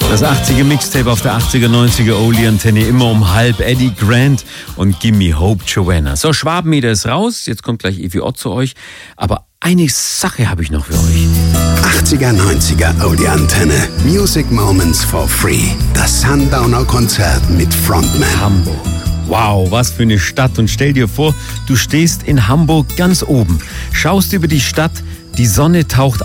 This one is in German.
Das 80er Mixtape auf der 80er, 90er Oldie-Antenne, immer um halb. Eddie Grant und Gimme Hope Joanna. So, Schwabenmeter ist raus, jetzt kommt gleich Evi Ott zu euch. Aber eine Sache habe ich noch für euch. 80er, 90er Oldie-Antenne. Music Moments for Free. Das Sundowner-Konzert mit Frontman. Hamburg. Wow, was für eine Stadt. Und stell dir vor, du stehst in Hamburg ganz oben, schaust über die Stadt, die Sonne taucht